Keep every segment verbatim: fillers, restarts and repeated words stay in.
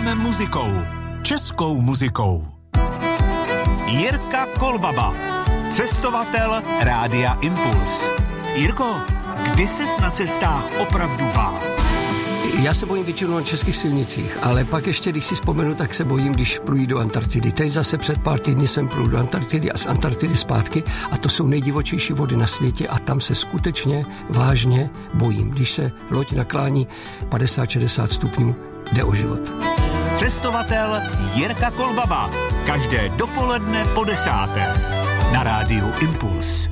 Cestujeme muzikou. Českou muzikou. Jirka Kolbaba, cestovatel Rádia Impuls. Jirko, kdy ses na cestách opravdu bál? Já se bojím většinou na českých silnicích, ale pak ještě, když si vzpomenu, tak se bojím, když pluji do Antarktidy. Teď zase před pár týdny jsem plul do Antarktidy a z Antarktidy zpátky a to jsou nejdivočejší vody na světě a tam se skutečně vážně bojím. Když se loď naklání padesát šedesát stupňů, jde o život. Cestovatel Jirka Kolbaba. Každé dopoledne po desáté. Na Rádiu Impuls.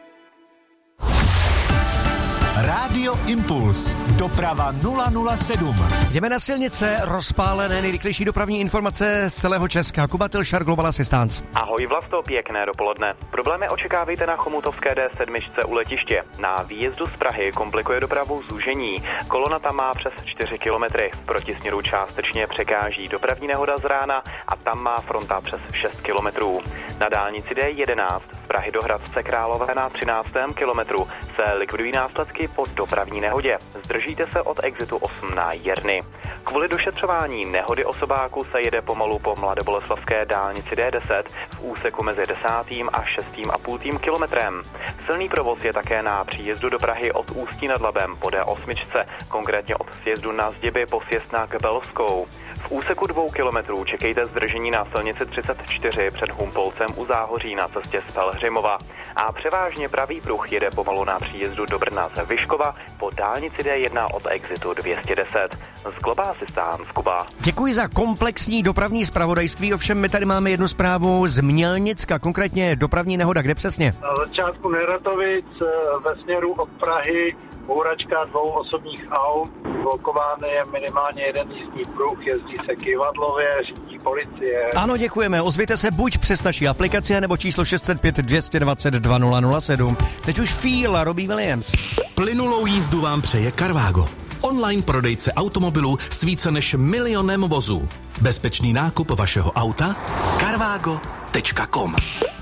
Rádio Impuls. Doprava nula nula sedm. Jdeme na silnice, rozpálené nejrychlejší dopravní informace z celého Česka. Kuba Tilšar, Global Assistance. Ahoj Vlasto, pěkné dopoledne. Problémy očekávejte na Chomutovské D sedm u letiště. Na výjezdu z Prahy komplikuje dopravu zúžení. Kolona tam má přes čtyři kilometry. Proti směru částečně překáží dopravní nehoda z rána a tam má fronta přes šest kilometrů. Na dálnici D jedenáct z Prahy do Hradce Králové na třináctém kilometru se likvidují následky po dopravní nehodě. Zdržíte se od exitu osm na Jerny. Kvůli došetřování nehody osobáku se jede pomalu po mladoboleslavské dálnici D deset v úseku mezi desátým a šestým a půl kilometrem. Silný provoz je také na příjezdu do Prahy od Ústí nad Labem po D osm, konkrétně od sjezdu na Zděby po sjezd na Kbelskou. V úseku dvou kilometrů čekejte zdržení na silnici třicet čtyři před Humpolcem u Záhoří na cestě z Pelhřimova. A převážně pravý pruh jede pomalu na příjezdu do Brna z Vyškova po dálnici D jedna od exitu dvě stě deset. Z Global Assistance, Kuba. Děkuji za komplexní dopravní zpravodajství, ovšem my tady máme jednu zprávu z Mělnicka, konkrétně dopravní nehoda, kde přesně? Na začátku Neratovic ve směru od Prahy bouračka dvou osobních aut, blokován je minimálně jeden jízdní pruh, jezdí se kyvadlově, řídí policie. Ano, děkujeme, ozvěte se buď přes naši aplikaci, nebo číslo šest set pět dvě dva dva nula nula sedm. Teď už Feel a Robbie Williams. Plynulou jízdu vám přeje Carvago. Online prodejce automobilů s více než milionem vozů. Bezpečný nákup vašeho auta? carvago tečka com